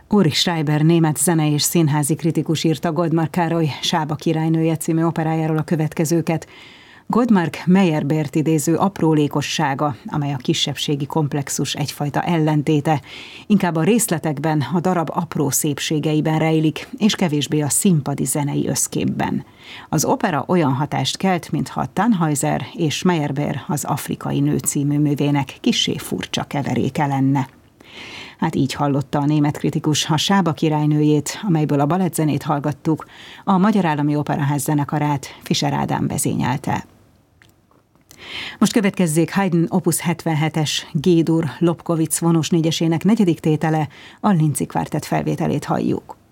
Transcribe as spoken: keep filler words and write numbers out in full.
Ulrich Schreiber német zene- és színházi kritikus írta Goldmark Károly Sába királynője című operájáról a következőket. Goldmark Meyerbeert idéző aprólékossága, amely a kisebbségi komplexus egyfajta ellentéte, inkább a részletekben, a darab apró szépségeiben rejlik, és kevésbé a színpadi zenei összképben. Az opera olyan hatást kelt, mintha Tannhäuser és Meyerbeer az Afrikai nő című művének kissé furcsa keveréke lenne. Hát így hallotta a német kritikus a Sába királynőjét, amelyből a balettzenét hallgattuk, a Magyar Állami Operaház zenekarát Fischer Ádám vezényelte. Most következzék Haydn opus hetvenhetes G-dur Lobkowitz vonós négyesének negyedik tétele, a Lindsay Quartet felvételét halljuk.